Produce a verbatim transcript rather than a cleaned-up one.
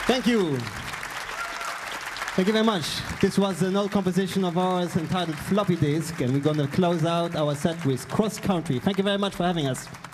Thank you. Thank you very much. This was an old composition of ours entitled Floppy Disk, and we're going to close out our set with Cross Country. Thank you very much for having us.